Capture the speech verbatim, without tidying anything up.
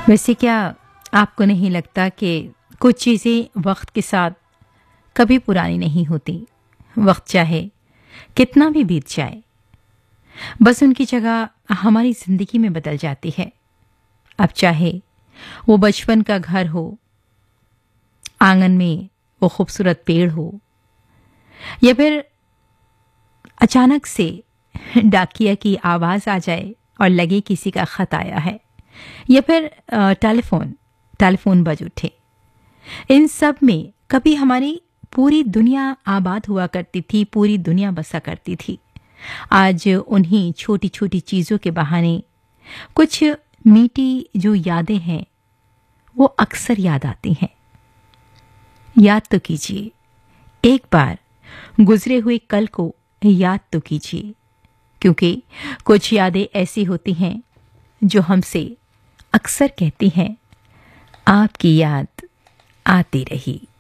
वैसे क्या आपको नहीं लगता कि कुछ चीज़ें वक्त के साथ कभी पुरानी नहीं होती? वक्त चाहे कितना भी बीत जाए, बस उनकी जगह हमारी ज़िंदगी में बदल जाती है। अब चाहे वो बचपन का घर हो, आंगन में वो खूबसूरत पेड़ हो, या फिर अचानक से डाकिया की आवाज़ आ जाए और लगे किसी का खत आया है, या फिर अ, टेलीफोन टेलीफोन बज उठे। इन सब में कभी हमारी पूरी दुनिया आबाद हुआ करती थी, पूरी दुनिया बसा करती थी। आज उन्हीं छोटी छोटी चीज़ों के बहाने कुछ मीठी जो यादें हैं वो अक्सर याद आती हैं। याद तो कीजिए, एक बार गुजरे हुए कल को याद तो कीजिए, क्योंकि कुछ यादें ऐसी होती हैं जो हमसे अक्सर कहती हैं, आपकी याद आती रही।